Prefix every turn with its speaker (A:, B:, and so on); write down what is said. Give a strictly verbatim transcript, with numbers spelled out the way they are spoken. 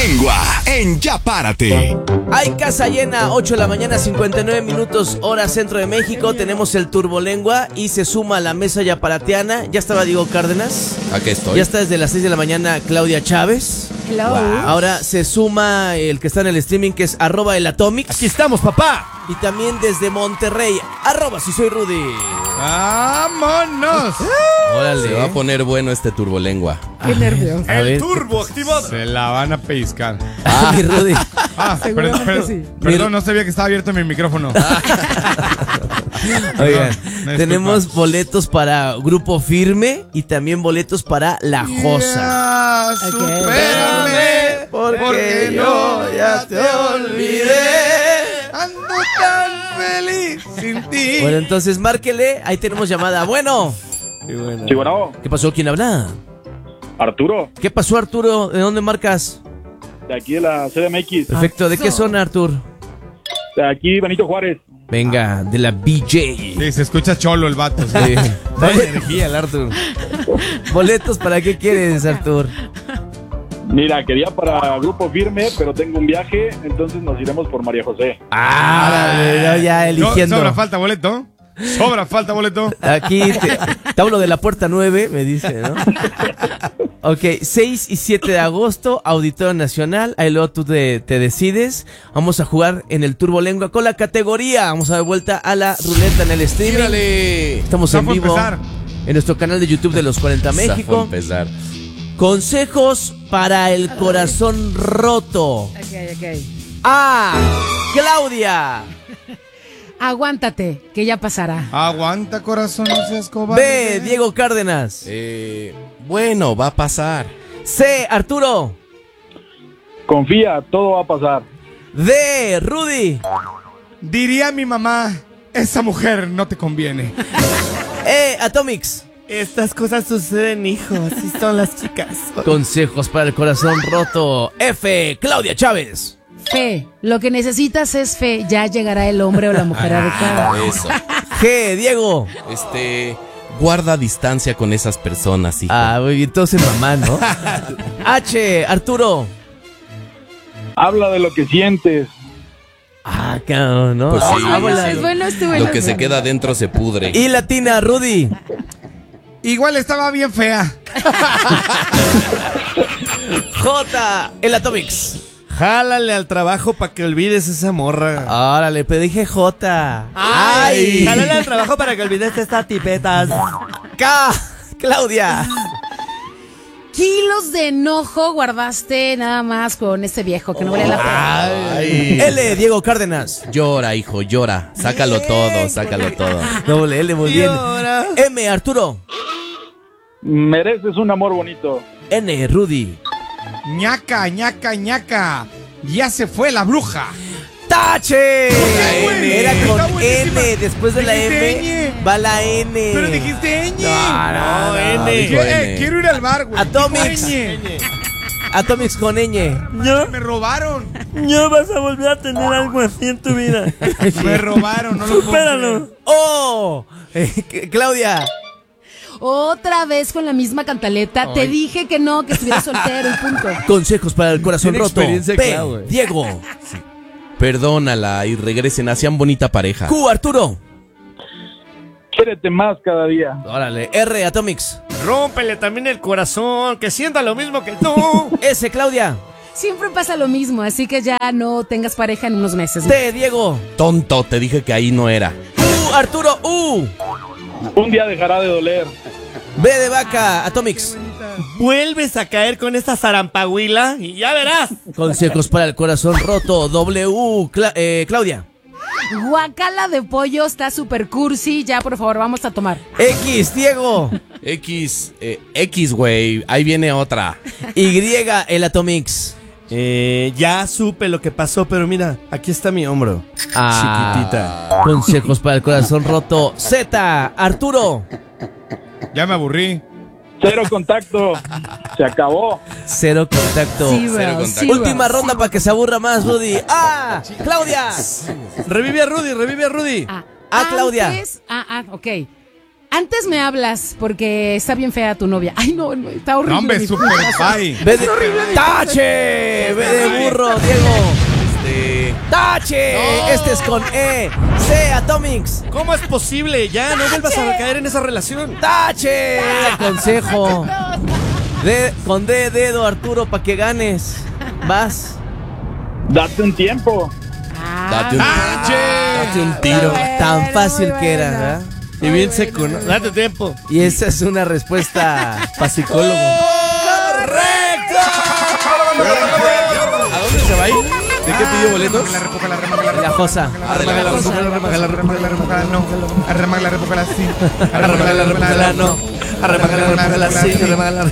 A: Lengua en Ya Párate.
B: Hay casa llena, ocho de la mañana, cincuenta y nueve minutos, hora centro de México. Tenemos el Turbolengua y se suma a la mesa yaparatiana. Ya estaba Diego Cárdenas.
C: Aquí estoy.
B: Ya está desde las seis de la mañana Claudia Chávez.
D: Hello.
B: Wow. Ahora se suma el que está en el streaming, que es arroba el Atomics.
E: Aquí estamos, papá.
B: Y también desde Monterrey, arroba si soy Rudy.
E: ¡Vámonos!
B: Órale.
C: Se va a poner bueno este Turbolengua.
D: Qué nervios.
B: A ver.
E: El turbo activado. Se la van a pellizcar.
B: Ah, mi Rudy.
E: Ah, per-
D: Seguramente
E: per-
D: sí.
E: perdón, no sabía que estaba abierto mi micrófono.
B: Oigan,
E: me
B: tenemos
E: disculpa.
B: boletos para Grupo Firme y también boletos para La Josa.
E: Ya, supérame, porque yo ya te olvidé. Ando tan feliz sin ti.
B: Bueno, entonces márquele, ahí tenemos llamada. Bueno.
F: Sí, bueno,
B: ¿Qué pasó? ¿Quién habla?
F: Arturo,
B: ¿Qué pasó, Arturo? ¿De dónde marcas?
F: de aquí de la C D M X,
B: Perfecto. ¿De qué zona, Arturo?
F: de aquí Benito Juárez.
B: Venga, de la B J.
E: Sí, se escucha cholo el vato. Sí.
B: Sí. Da energía el Artur. ¿Boletos para qué quieres, Artur?
F: Mira, quería para Grupo Firme, pero tengo un viaje, entonces nos iremos por María José.
B: Ah, ya, ya
E: No,
B: eligiendo.
E: sobra falta boleto. Sobra falta boleto.
B: Aquí te, te hablo de la puerta nueve, me dice, ¿no? Ok, seis y siete de agosto, Auditorio Nacional. Ahí luego tú te, te decides. Vamos a jugar en el Turbolengua con la categoría. Vamos a dar vuelta a la ruleta en el streaming.
C: ¡Tírale!
B: Estamos
E: Está
B: en
E: por
B: vivo
E: empezar.
B: en nuestro canal de YouTube de Los cuarenta
C: Zafo
B: México.
C: empezar.
B: Consejos para el corazón roto.
D: Ok, ok.
B: A. Claudia.
D: Aguántate, que ya pasará.
E: Aguanta, corazón, no seas cobarde.
B: B. Diego Cárdenas.
C: Eh, bueno, va a pasar.
B: C. Arturo.
F: Confía, todo va a pasar.
B: D. Rudy.
E: Diría mi mamá, esa mujer no te conviene.
B: E. Atomics.
G: Estas cosas suceden, hijo. Así son las chicas.
B: Consejos para el corazón roto. F. Claudia Chávez.
D: Fe, lo que necesitas es fe. Ya llegará el hombre o la mujer adecuada.
C: Eso.
B: G. Diego.
C: Este, guarda distancia con esas personas, hijo.
B: Ah, muy bien, entonces mamá, ¿no? H. Arturo.
F: Habla de lo que sientes.
B: Ah, cabrón, ¿no?
C: Pues sí.
B: Ah, bueno.
D: Es bueno, estuvo
C: Lo que se queda adentro se pudre.
B: Y latina, Rudy.
E: Igual estaba bien fea.
B: J. El Atomics.
G: Jálale al trabajo para que olvides esa morra.
B: Órale, pero dije J.
G: ¡Ay! Jálale al trabajo para que olvides estas tipetas.
B: K. Claudia.
D: Kilos de enojo guardaste nada más con ese viejo que no vale la pena.
C: Ay.
B: L. Diego Cárdenas.
C: Llora, hijo, llora. Sácalo todo, sácalo todo.
B: Doble L, muy bien.
G: Llora.
B: M. Arturo.
F: Mereces un amor bonito.
B: N. Rudy.
E: ñaca, ñaca, ñaca. Ya se fue la bruja.
B: ¡Tache!
E: güey.
B: Era con
E: Está buenísima.
B: N. Después de la
E: Dijiste
B: M
E: ñ.
B: va la N.
E: Pero dijiste ñ.
B: No, no, no.
G: N.
C: dijo
E: ¿Qué? Eh,
C: N.
E: quiero ir al bar, güey.
B: Atomics.
E: Dijo ñ.
B: Atomics con ñ.
G: No,
E: Me robaron.
G: no vas a volver a tener algo así en tu vida.
E: Me robaron, no lo puedo
G: Supéralo.
B: ¡Oh! Eh, Claudia.
D: Otra vez con la misma cantaleta. Te dije que no, que estuvieras soltero y punto.
B: Consejos para el corazón
G: Tiene
B: roto.
G: experiencia,
B: P.
G: Clau, güey.
B: Diego.
C: Perdónala y regresen, hacían bonita pareja.
B: Q. Arturo.
F: Quiérete más cada día.
B: Órale. R. Atomics.
G: Rómpele también el corazón, que sienta lo mismo que tú.
B: S. Claudia.
D: Siempre pasa lo mismo, así que ya no tengas pareja en unos meses.
B: T. Diego.
C: Tonto, te dije que ahí no era.
B: U. Arturo. U.
F: Un día dejará de doler.
B: B de vaca. Atomics.
G: Vuelves a caer con esta zarampahuila y ya verás.
B: Consejos para el corazón roto. W. Cla- eh, Claudia.
D: Guacala de pollo está super cursi. Ya, por favor, vamos a tomar.
B: X. Diego.
C: X, eh, X, güey, ahí viene otra.
B: Y. El Atomics.
G: Eh, ya supe lo que pasó, pero mira, aquí está mi hombro.
B: Ah,
G: Chiquitita.
B: Consejos para el corazón roto. Z. Arturo.
E: Ya me aburrí.
F: Cero contacto. Se acabó.
B: Cero contacto.
D: Sí, bro,
C: Cero contacto.
D: sí, bro.
B: Última ronda para que se aburra más, Rudy. ¡Ah! ¡Claudia!
G: Revive a Rudy, revive a Rudy.
D: Ah,
B: Ah, Claudia.
D: antes- ah, ah, ok. Antes me hablas porque está bien fea tu novia. Ay, no, no está horrible.
E: No, hombre,
D: mi
E: super
D: puta.
E: bye.
B: Ve de... ¡Tache! Ve de burro, Diego.
C: Este,
B: ¡Tache!
G: No.
B: Este es con E. C, Atomics.
G: ¿Cómo es posible? Ya, no vuelvas a caer en esa relación.
B: ¡Tache! Consejo. D, con D, dedo, Arturo, para que ganes. Vas.
F: Date un tiempo.
D: Ah,
C: date un, date un tiro.
D: bueno,
B: Tan fácil
D: muy
B: que era,
D: buena.
B: ¿verdad?
G: Y bien seco, ¿no? Date tiempo.
B: Y esa es una respuesta para psicólogo.
C: ¡Correcto! ¿A dónde se va a ir? ¿De qué pidió boletos?
E: La repoca, la remoca, la
B: La Josa.
E: Arremanga la repoca, la remoca, la remoca, la remoca, no. Arremanga la repoca, la sí.
G: Arremanga la repoca, la no. Arremanga la repoca, la sí. Arremanga la